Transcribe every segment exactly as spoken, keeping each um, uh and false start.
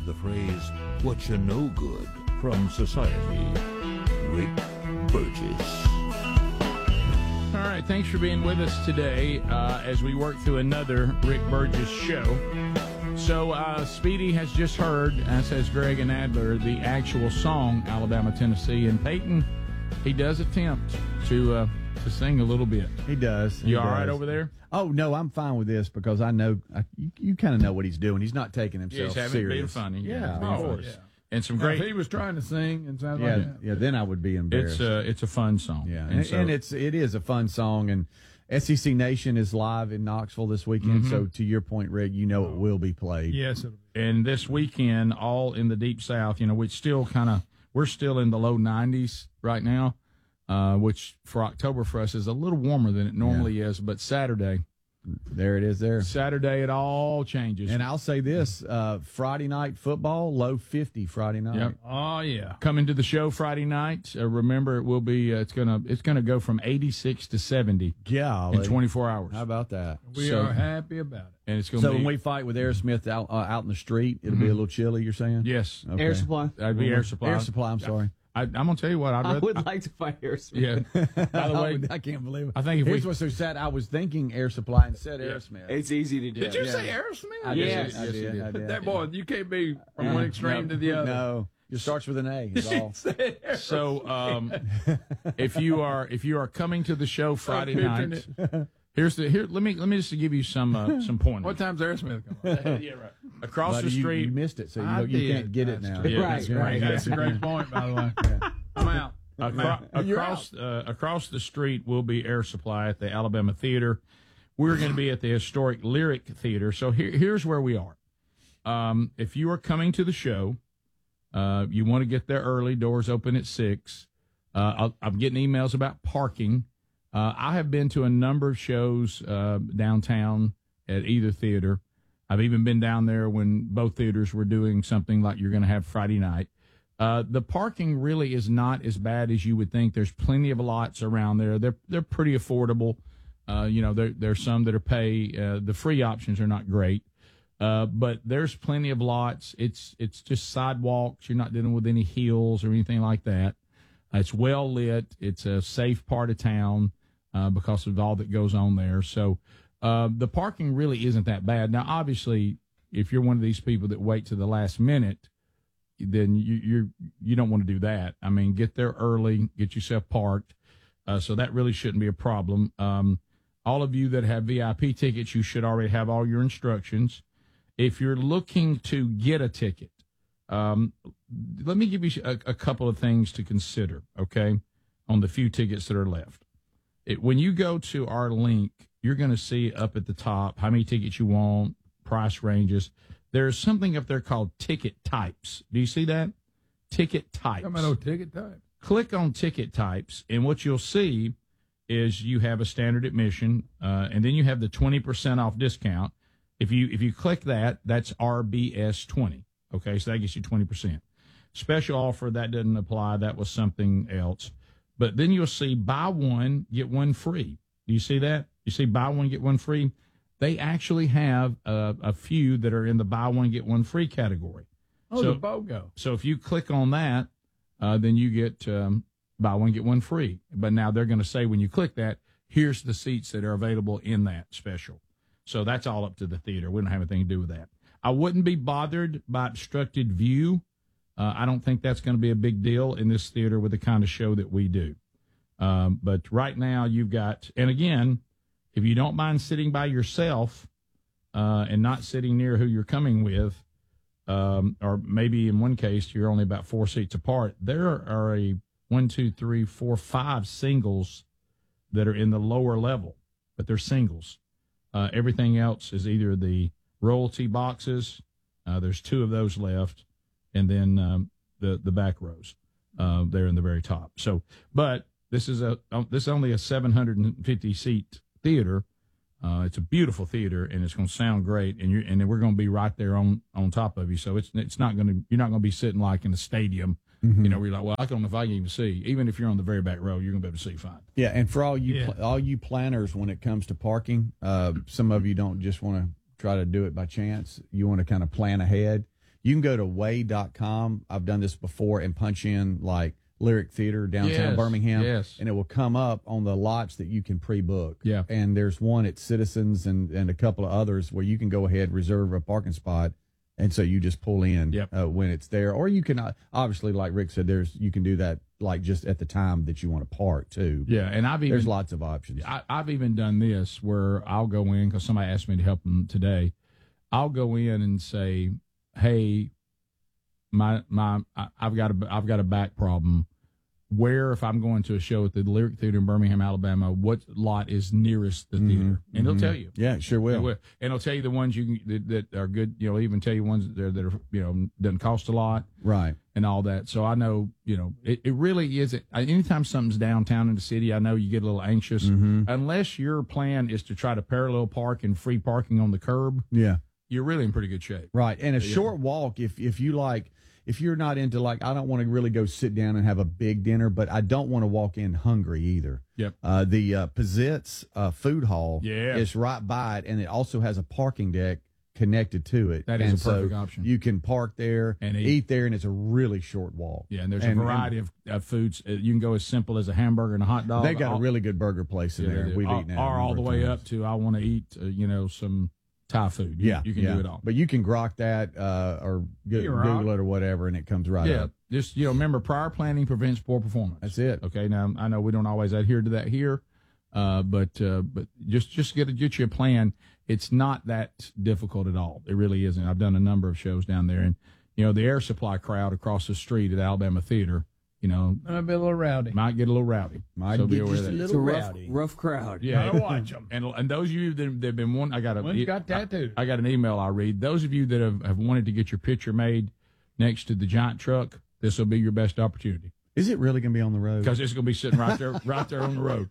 the phrase, "what you know good" from society, Rick Burgess. All right, thanks for being with us today uh, as we work through another Rick Burgess show. So uh, Speedy has just heard, as has Greg and Adler, the actual song, Alabama, Tennessee. And Peyton, he does attempt to uh, to sing a little bit. He does. He you all does. right over there? Oh, no, I'm fine with this because I know, I, you, you kind of know what he's doing. He's not taking himself Yeah, he's having serious. being funny. Yeah, Yeah, being of funny. course. Yeah. And some Now, great. if he was trying to sing and sound Yeah, like that. yeah, then I would be embarrassed. It's a it's a fun song. Yeah, and, and, so, and it's it is a fun song, and S E C Nation is live in Knoxville this weekend. Mm-hmm. So to your point, Rick, you know it will be played. Yes, it'll be. and this weekend, all in the Deep South. You know, it's still kind of we're still in the low nineties right now, uh, which for October for us is a little warmer than it normally is. But Saturday, There it is. There. Saturday it all changes. And I'll say this: uh, Friday night football, low fifty Friday night. Yep. Oh, yeah. Coming to the show Friday night. Uh, remember, it will be. Uh, it's gonna. It's gonna go from eighty-six to seventy Golly. in twenty-four hours. How about that? We So- are happy about it. And it's gonna So be. when we fight with Aerosmith out uh, out in the street, it'll be a little chilly. You're saying? yes, Okay. Air Supply. that'd be air supply. Air Supply. I'm sorry. I, I'm gonna tell you what. I'd I rather, would like to fight Aerosmith. Yeah. By the I, way, would- I can't believe it. I think if Here's we- what's so sad. I was thinking Air Supply and said Aerosmith. It's easy to do. Did you Yeah. say Aerosmith? I Yes. did. I Yes, did. you did. I did. That boy, you can't be from Uh, one extreme no, to the other. No, it starts with an A. Is all. Said Aerosmith. So, um, if you are if you are coming to the show Friday picturing night, here's the here. Let me let me just give you some uh, some pointers. What time's Aerosmith come on? yeah, right. Across Buddy, the you, street, you missed it, so you, I know, you did. can't get it That's now. true. Yeah, Right, that's right. That's a great point, by the way. I'm out. Acro- You're across uh, across the street will be Air Supply at the Alabama Theater. We're going to be at the historic Lyric Theater. So here, here's where we are. Um, if you are coming to the show, uh, you want to get there early. Doors open at six. Uh, I'll, I'm getting emails about parking. Uh, I have been to a number of shows uh, downtown at either theater. I've even been down there when both theaters were doing something like you're going to have Friday night. Uh, the parking really is not as bad as you would think. There's plenty of lots around there. They're they're pretty affordable. Uh, you know, there there's some that are pay. Uh, the free options are not great, uh, but there's plenty of lots. It's it's just sidewalks. You're not dealing with any hills or anything like that. Uh, it's well lit. It's a safe part of town uh, because of all that goes on there. So uh, the parking really isn't that bad. Now, obviously, if you're one of these people that wait to the last minute, then you you're, you don't want to do that. I mean, get there early, get yourself parked. Uh, so that really shouldn't be a problem. Um, all of you that have V I P tickets, you should already have all your instructions. If you're looking to get a ticket, um, let me give you a, a couple of things to consider, okay, on the few tickets that are left. It, when you go to our link, you're going to see up at the top how many tickets you want, price ranges. There's something up there called ticket types. Do you see that? Ticket types. Come on, no ticket type. Click on ticket types, and what you'll see is you have a standard admission, uh, and then you have the twenty percent off discount. If you if you click that, that's R B S twenty. Okay, so that gets you twenty percent. Special offer, that doesn't apply. That was something else. But then you'll see buy one, get one free. Do you see that? You see buy one, get one free? They actually have a, a few that are in the buy one, get one free category. Oh, So- the BOGO. So if you click on that, uh, then you get um, buy one, get one free. But now they're going to say when you click that, here's the seats that are available in that special. So that's all up to the theater. We don't have anything to do with that. I wouldn't be bothered by obstructed view. Uh, I don't think that's going to be a big deal in this theater with the kind of show that we do. Um, but right now you've got, and again, if you don't mind sitting by yourself uh, and not sitting near who you're coming with, um, or maybe in one case you're only about four seats apart, there are a one, two, three, four, five singles that are in the lower level, but they're singles. Uh, everything else is either the royalty boxes. Uh, there's two of those left, and then um, the the back rows. Uh, they're in the very top. So, but this is a this is only a seven hundred fifty seat theater. Uh, it's a beautiful theater, and it's going to sound great, and you and then we're going to be right there on, on top of you. So it's it's not going to you're not going to be sitting like in a stadium, Mm-hmm. you know, where you're like, well, I don't know if I can even see. Even if you're on the very back row, you're going to be able to see fine. Yeah, and for all you Yeah. pl- all you planners, when it comes to parking, uh, some of you don't just want to try to do it by chance. You want to kind of plan ahead. You can go to way dot com. I've done this before and punch in like Lyric Theater downtown Yes, Birmingham. yes. And it will come up on the lots that you can pre-book. Yeah. And there's one at Citizens and, and a couple of others where you can go ahead, reserve a parking spot. And so you just pull in Yep. uh, when it's there. Or you can, uh, obviously, like Rick said, there's you can do that like just at the time that you want to park too. Yeah, and I've even There's lots of options. I, I've even done this where I'll go in because somebody asked me to help them today. I'll go in and say, "Hey, my my, I, I've got a I've got a back problem. Where, if I'm going to a show at the Lyric Theater in Birmingham, Alabama, what lot is nearest the theater?" And it'll tell you. Yeah, it sure will. It will. And it'll tell you the ones you can, that, that are good. You know, even tell you ones that are, that are you know doesn't cost a lot. Right. And all that. So I know, you know, it, it really isn't. Anytime something's downtown in the city, I know you get a little anxious. Mm-hmm. Unless your plan is to try to parallel park and free parking on the curb, Yeah. you're really in pretty good shape. Right. And a Yeah. short walk, if if you like, if you're not into like, I don't want to really go sit down and have a big dinner, but I don't want to walk in hungry either. Yep. Uh, the uh, Pizzitz uh, food hall Yeah. is right by it, and it also has a parking deck connected to it. That is and a perfect so option. You can park there And and eat. eat. there, and it's a really short walk. Yeah, and there's And- a variety of, of foods. Uh, You can go as simple as a hamburger and a hot dog. They've got all, a really good burger place in yeah, there. they do. We've Or- eaten at Or a all number the of way times. up to I want to eat, uh, you know, some Thai food. You, Yeah, you can yeah. do it all. But you can grok that uh, or go- You rock. Google it or whatever, and it comes right yeah, up. just you know, remember, prior planning prevents poor performance. That's it. Okay, now I know we don't always adhere to that here, uh, but uh, but just just get a, get you a plan. It's not that difficult at all. It really isn't. I've done a number of shows down there, and you know the Air Supply crowd across the street at Alabama Theater, you know, Might be a little rowdy. might get a little rowdy. Might so be get aware of just a that. little It's a rough, rowdy. rough crowd. Yeah, Gotta watch 'em. And and those of you that have been one, I got a One's got tattoos. I got an email I read. Those of you that have, have wanted to get your picture made next to the giant truck, this will be your best opportunity Is it really going to be on the road? because it's going to be sitting right there, right there on the road.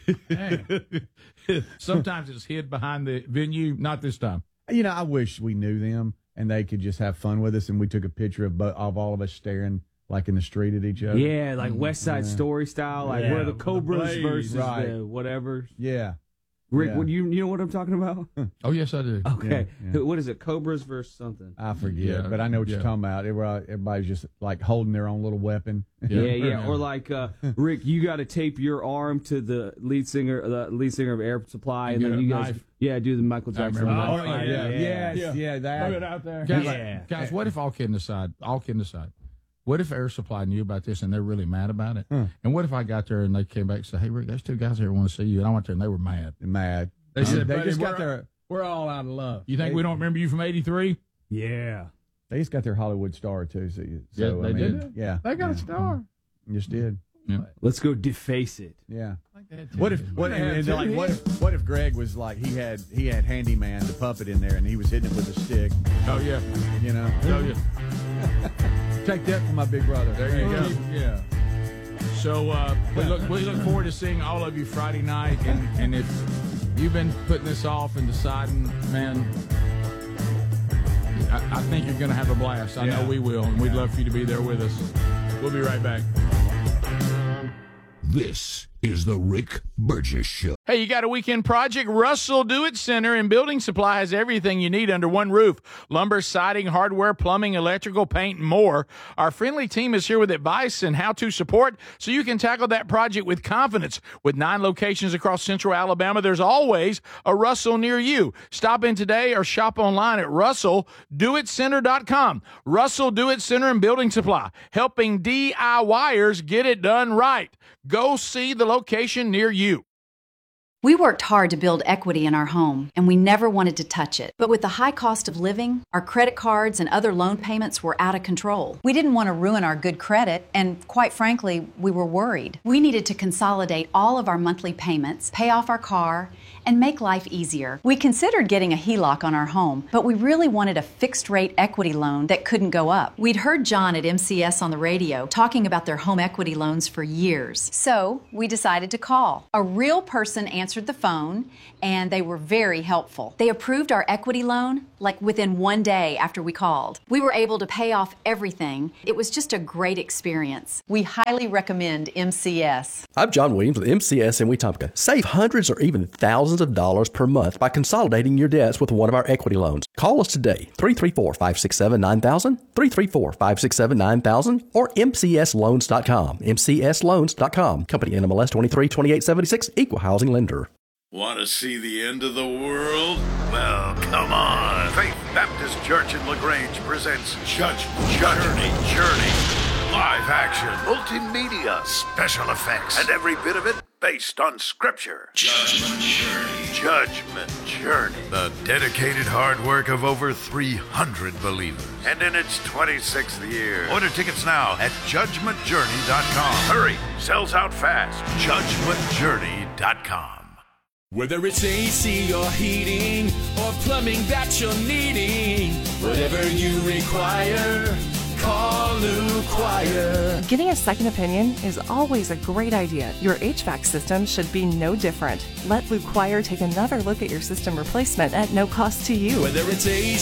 Damn. Sometimes it's hid behind the venue. Not this time. You know, I wish we knew them and they could just have fun with us, and we took a picture of, bo- of all of us staring like in the street at each other. Yeah, like West Side Story style, like Yeah, where the with the Cobras blades. versus Right. the whatever. Yeah. Rick, Yeah. what, you you know what I'm talking about? Oh yes, I do. Okay, Yeah, yeah. what is it? Cobras versus something? I forget, Yeah, but I know what yeah. you're talking about. Everybody, everybody's just like holding their own little weapon. Yeah, yeah. Yeah. Or like uh, Rick, you got to tape your arm to the lead singer, the lead singer of Air Supply, and You then get a you guys, knife. yeah, do the Michael Jackson. remember knife that. fight. Oh, yeah. Yes, Yeah. yeah, Throw it that. out there. Guys, Yeah. guys, what if all kidding aside, all kidding aside, what if Air Supply knew about this and they're really mad about it? Hmm. And what if I got there and they came back and said, "Hey, Rick, there's two guys here who want to see you," and I went there and they were mad. Mad. They said, they buddy, just got we're, their we're all out of love. You think They- we don't remember you from eighty-three? Yeah. they just got their Hollywood star too. So, you- Yeah, so they I mean, did. Yeah, They got yeah. a star. Just did. Let's go deface it. Yeah. Like they had two What if heads. what, They and, had and two like what heads. if what if Greg was like he had he had handyman the puppet in there and he was hitting it with a stick, Oh yeah, you know? oh yeah. Take that from my big brother. There you go. Yeah. So uh, we look we look forward to seeing all of you Friday night, and, and if you've been putting this off and deciding, man, I, I think you're going to have a blast. I know Yeah. we will, and we'd love for you to be there with us. We'll be right back. This is the Rick Burgess Show. Hey, you got a weekend project? Russell Do It Center and Building Supply has everything you need under one roof. Lumber, siding, hardware, plumbing, electrical, paint, and more. Our friendly team is here with advice and how-to support so you can tackle that project with confidence. With nine locations across central Alabama, there's always a Russell near you. Stop in today or shop online at russell do it center dot com. Russell Do It Center and Building Supply, helping DIYers get it done right. Go see the location near you. We worked hard to build equity in our home, and we never wanted to touch it. But with the high cost of living, our credit cards and other loan payments were out of control. We didn't want to ruin our good credit, and quite frankly, we were worried. We needed to consolidate all of our monthly payments, pay off our car, and make life easier. We considered getting a H E L O C on our home, but we really wanted a fixed-rate equity loan that couldn't go up. We'd heard John at M C S on the radio talking about their home equity loans for years. So we decided to call. A real person answered the phone, and they were very helpful. They approved our equity loan like within one day after we called. We were able to pay off everything. It was just a great experience. We highly recommend M C S. I'm John Williams with M C S in Wetumpka. Save hundreds or even thousands of dollars per month by consolidating your debts with one of our equity loans. Call us today, three three four, five six seven, nine thousand, three three four, five six seven, nine thousand, or M C S loans dot com, M C S loans dot com. Company N M L S twenty-three twenty-eight seventy-six, Equal Housing Lender. Want to see the end of the world? Well, come on. Faith Baptist Church in LaGrange presents Judge Journey. Journey. Live action, multimedia, special effects, and every bit of it based on Scripture. Judgment Journey. Judgment Journey. The dedicated hard work of over three hundred believers. And in its twenty-sixth year. Order tickets now at judgment journey dot com. Hurry, sells out fast. judgment journey dot com. Whether it's A C or heating or plumbing that you're needing, whatever you require, call Lou Choir. Getting a second opinion is always a great idea. Your H V A C system should be no different. Let Lou Choir take another look at your system replacement at no cost to you. Whether it's A